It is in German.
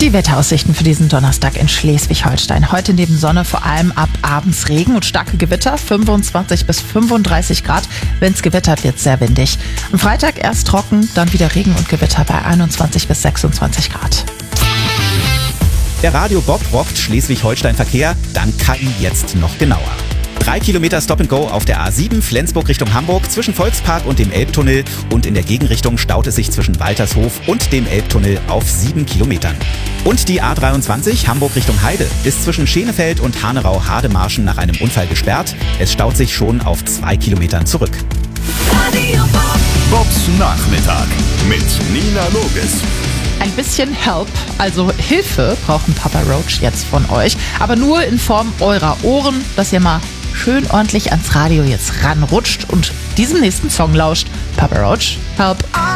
Die Wetteraussichten für diesen Donnerstag in Schleswig-Holstein. Heute neben Sonne vor allem ab abends Regen und starke Gewitter, 25 bis 35 Grad. Wenn es gewittert, wird es sehr windig. Am Freitag erst trocken, dann wieder Regen und Gewitter bei 21 bis 26 Grad. Der Radio Bob rockt Schleswig-Holstein Verkehr, dank KI jetzt noch genauer. 3 Kilometer Stop and Go auf der A7 Flensburg Richtung Hamburg zwischen Volkspark und dem Elbtunnel und in der Gegenrichtung staut es sich zwischen Waltershof und dem Elbtunnel auf 7 Kilometern. Und die A23 Hamburg Richtung Heide ist zwischen Schenefeld und Hanerau-Hademarschen nach einem Unfall gesperrt. Es staut sich schon auf 2 Kilometern zurück. Radio Bob. Bobs Nachmittag mit Nina Loges. Ein bisschen Help, also Hilfe, brauchen Papa Roach jetzt von euch. Aber nur in Form eurer Ohren, dass ihr mal schön ordentlich ans Radio jetzt ranrutscht und diesem nächsten Song lauscht. Papa Roach, Help.